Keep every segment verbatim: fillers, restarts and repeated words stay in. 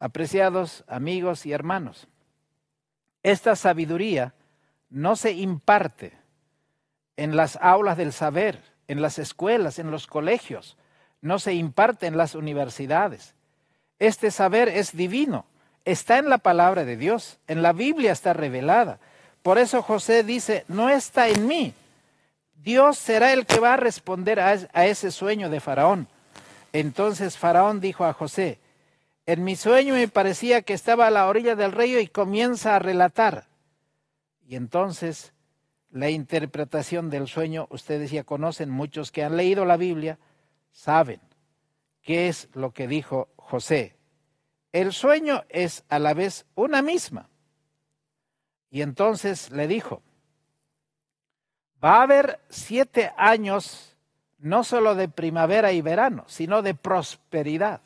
Apreciados amigos y hermanos, esta sabiduría no se imparte en las aulas del saber, en las escuelas, en los colegios, no se imparte en las universidades. Este saber es divino, está en la palabra de Dios, en la Biblia está revelada. Por eso José dice, no está en mí. Dios será el que va a responder a, a ese sueño de Faraón. Entonces Faraón dijo a José, en mi sueño me parecía que estaba a la orilla del río, y comienza a relatar. Y entonces la interpretación del sueño, ustedes ya conocen, muchos que han leído la Biblia, saben qué es lo que dijo José. El sueño es a la vez una misma. Y entonces le dijo, va a haber siete años, no solo de primavera y verano, sino de prosperidad.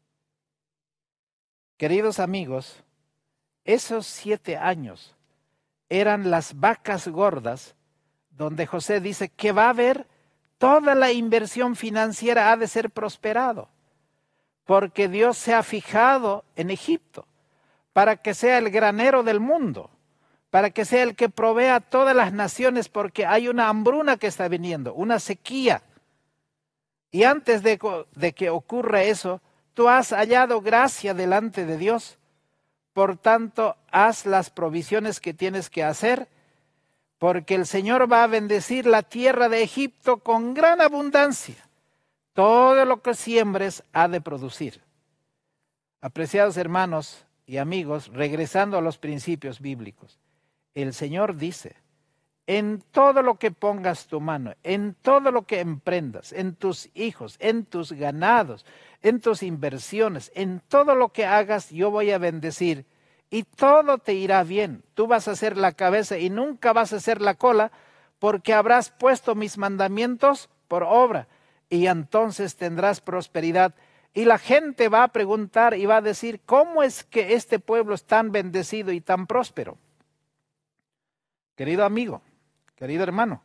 Queridos amigos, esos siete años eran las vacas gordas, donde José dice que va a haber toda la inversión financiera ha de ser prosperado, porque Dios se ha fijado en Egipto para que sea el granero del mundo, para que sea el que provea a todas las naciones, porque hay una hambruna que está viniendo, una sequía. Y antes de, de que ocurra eso, tú has hallado gracia delante de Dios. Por tanto, haz las provisiones que tienes que hacer, porque el Señor va a bendecir la tierra de Egipto con gran abundancia. Todo lo que siembres ha de producir. Apreciados hermanos y amigos, regresando a los principios bíblicos, el Señor dice, en todo lo que pongas tu mano, en todo lo que emprendas, en tus hijos, en tus ganados, en tus inversiones, en todo lo que hagas, yo voy a bendecir y todo te irá bien. Tú vas a ser la cabeza y nunca vas a ser la cola, porque habrás puesto mis mandamientos por obra y entonces tendrás prosperidad. Y la gente va a preguntar y va a decir, ¿cómo es que este pueblo es tan bendecido y tan próspero? Querido amigo, querido hermano,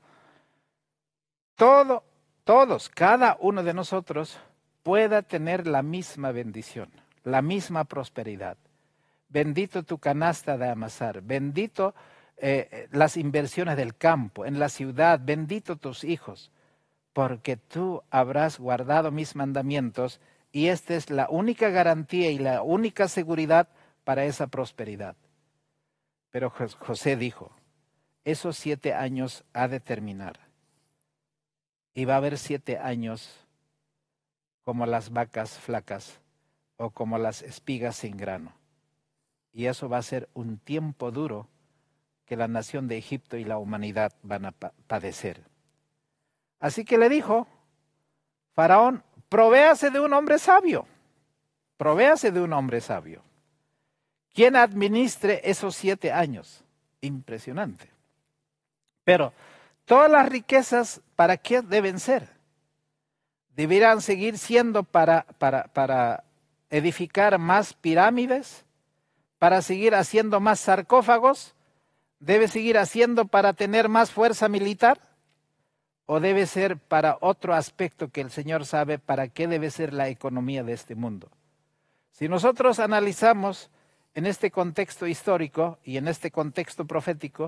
todo, todos, cada uno de nosotros pueda tener la misma bendición, la misma prosperidad. Bendito tu canasta de amasar, bendito eh, las inversiones del campo, en la ciudad, bendito tus hijos, porque tú habrás guardado mis mandamientos y esta es la única garantía y la única seguridad para esa prosperidad. Pero José dijo, esos siete años ha de terminar y va a haber siete años como las vacas flacas o como las espigas sin grano. Y eso va a ser un tiempo duro que la nación de Egipto y la humanidad van a padecer. Así que le dijo, Faraón, provéase de un hombre sabio, provéase de un hombre sabio, quien administre esos siete años. Impresionante. Pero todas las riquezas, ¿para qué deben ser? ¿Deberán seguir siendo para, para, para edificar más pirámides? ¿Para seguir haciendo más sarcófagos? ¿Debe seguir haciendo para tener más fuerza militar? ¿O debe ser para otro aspecto que el Señor sabe para qué debe ser la economía de este mundo? Si nosotros analizamos en este contexto histórico y en este contexto profético,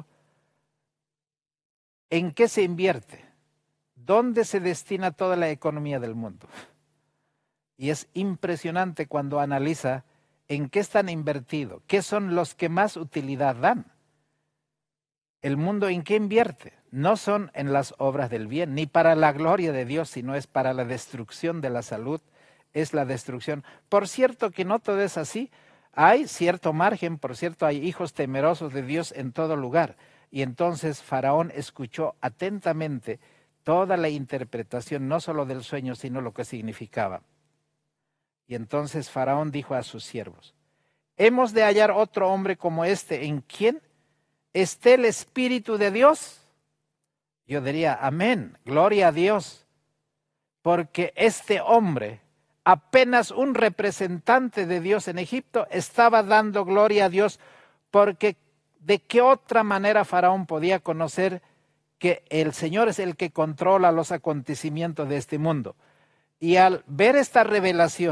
¿en qué se invierte? ¿Dónde se destina toda la economía del mundo? Y es impresionante cuando analiza en qué están invertidos, qué son los que más utilidad dan. El mundo en qué invierte, no son en las obras del bien, ni para la gloria de Dios, sino es para la destrucción de la salud, es la destrucción. Por cierto que no todo es así, hay cierto margen, por cierto hay hijos temerosos de Dios en todo lugar. Y entonces Faraón escuchó atentamente toda la interpretación, no solo del sueño, sino lo que significaba. Y entonces Faraón dijo a sus siervos, ¿hemos de hallar otro hombre como este en quien esté el Espíritu de Dios? Yo diría, amén, gloria a Dios, porque este hombre, apenas un representante de Dios en Egipto, estaba dando gloria a Dios, porque ¿de qué otra manera Faraón podía conocer que el Señor es el que controla los acontecimientos de este mundo? Y al ver esta revelación,